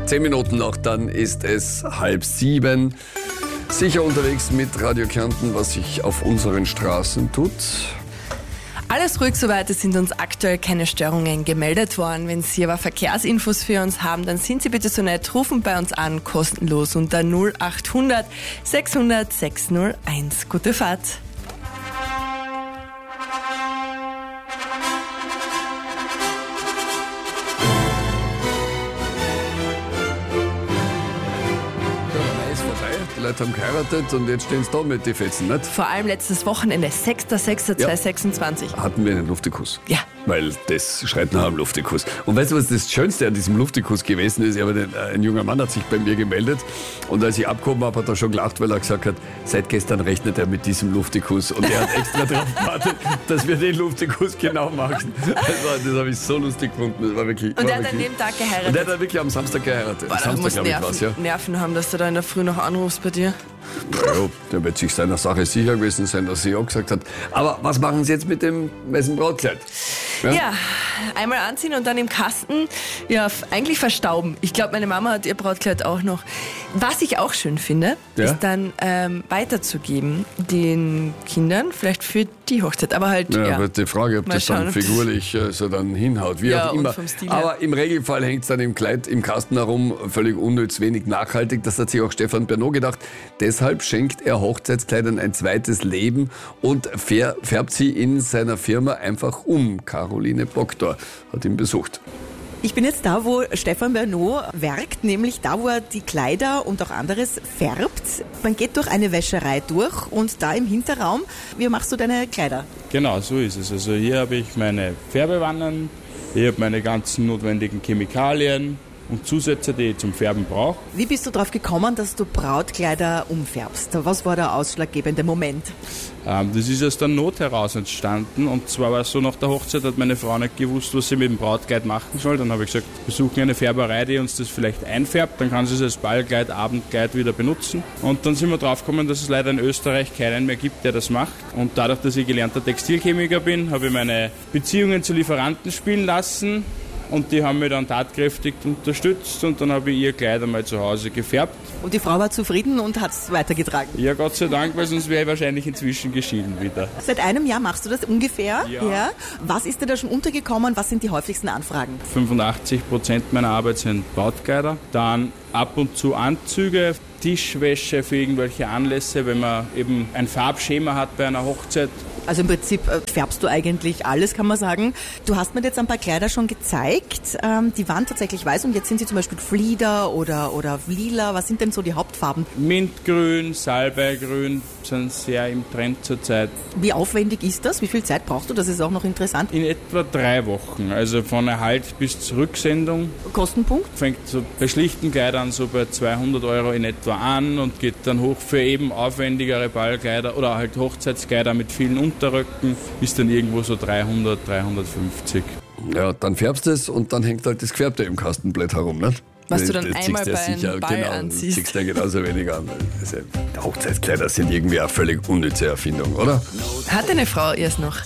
10 Minuten noch, dann ist es 6:30. Sicher unterwegs mit Radio Kärnten, was sich auf unseren Straßen tut. Alles ruhig soweit, es sind uns aktuell keine Störungen gemeldet worden. Wenn Sie aber Verkehrsinfos für uns haben, dann sind Sie bitte so nett, rufen bei uns an, kostenlos unter 0800 600 601. Gute Fahrt! Die Leute haben geheiratet und jetzt stehen sie da mit den Fetzen, nicht? Vor allem letztes Wochenende, 6.6.2026. Hatten wir einen Luftikuss. Ja. Weil das schreit nach einem Luftikuss. Und weißt du, was das Schönste an diesem Luftikuss gewesen ist? Ein junger Mann hat sich bei mir gemeldet und als ich abgehoben habe, hat er schon gelacht, weil er gesagt hat, seit gestern rechnet er mit diesem Luftikuss und er hat extra darauf gewartet, dass wir den Luftikuss genau machen. Das habe ich so lustig gefunden. Das war wirklich, Und er hat an dem Tag geheiratet. Und er hat wirklich am Samstag geheiratet. Boah, Samstag, muss glaube ich, war's, ja. Nerven haben, dass du da in der Früh noch anrufst bei dir. Naja, der wird sich seiner Sache sicher gewesen sein, dass sie ja gesagt hat. Aber was machen Sie jetzt mit dem weißen Brautkleid? Ja, einmal anziehen und dann im Kasten, ja, eigentlich verstauben. Ich glaube, meine Mama hat ihr Brautkleid auch noch. Was ich auch schön finde, ist dann weiterzugeben den Kindern, vielleicht für die Hochzeit. Aber halt, ja. Aber die Frage, ob mal das dann schauen, figurlich so dann hinhaut, wie auch immer. vom Stil her. Aber im Regelfall hängt es dann im Kleid, im Kasten herum, völlig unnütz, wenig nachhaltig. Das hat sich auch Stefan Bernot gedacht. Deshalb schenkt er Hochzeitskleidern ein zweites Leben und färbt sie in seiner Firma einfach um. Caroline Proctor hat ihn besucht. Ich bin jetzt da, wo Stefan Bernot werkt, nämlich da, wo er die Kleider und auch anderes färbt. Man geht durch eine Wäscherei durch und da im Hinterraum, wie machst du deine Kleider? Genau, so ist es. Also hier habe ich meine Färbewannen, hier habe meine ganzen notwendigen Chemikalien und Zusätze, die ich zum Färben brauche. Wie bist du darauf gekommen, dass du Brautkleider umfärbst? Was war der ausschlaggebende Moment? Das ist aus der Not heraus entstanden und zwar war es so, nach der Hochzeit hat meine Frau nicht gewusst, was sie mit dem Brautkleid machen soll. Dann habe ich gesagt, wir suchen eine Färberei, die uns das vielleicht einfärbt, dann kann sie es als Ballkleid, Abendkleid wieder benutzen. Und dann sind wir drauf gekommen, dass es leider in Österreich keinen mehr gibt, der das macht. Und dadurch, dass ich gelernter Textilchemiker bin, habe ich meine Beziehungen zu Lieferanten spielen lassen. Und die haben mich dann tatkräftig unterstützt und dann habe ich ihr Kleid einmal zu Hause gefärbt. Und die Frau war zufrieden und hat es weitergetragen? Ja, Gott sei Dank, weil sonst wäre ich wahrscheinlich inzwischen geschieden wieder. Seit einem Jahr machst du das ungefähr? Ja. Was ist dir da schon untergekommen? Was sind die häufigsten Anfragen? 85% meiner Arbeit sind Brautkleider. Dann ab und zu Anzüge, Tischwäsche für irgendwelche Anlässe, wenn man eben ein Farbschema hat bei einer Hochzeit. Also im Prinzip färbst du eigentlich alles, kann man sagen. Du hast mir jetzt ein paar Kleider schon gezeigt. Die waren tatsächlich weiß und jetzt sind sie zum Beispiel Flieder oder lila. Was sind denn so die Hauptfarben? Mintgrün, Salbeigrün sind sehr im Trend zurzeit. Wie aufwendig ist das? Wie viel Zeit brauchst du? Das ist auch noch interessant. In etwa 3 Wochen, also von Erhalt bis zur Rücksendung. Kostenpunkt? Fängt so bei schlichten Kleidern so bei 200 € in etwa an und geht dann hoch für eben aufwendigere Ballkleider oder halt Hochzeitskleider mit vielen Unterröcken, ist dann irgendwo so 300, 350. Ja, dann färbst du es und dann hängt halt das Gefärbte im Kastenblatt herum, nicht? Was du dann Das einmal ziehst bei du sicher, einem Ball genau, anziehst. ziehst du genauso wenig an. Also, Hochzeitskleider sind irgendwie eine völlig unnütze Erfindung, oder? Hat deine Frau erst noch?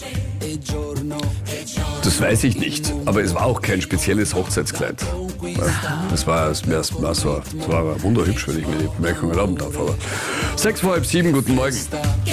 Das weiß ich nicht, aber es war auch kein spezielles Hochzeitskleid. Das war wunderhübsch, wenn ich mir die Bemerkung erlauben darf. Aber 6:30, guten Morgen.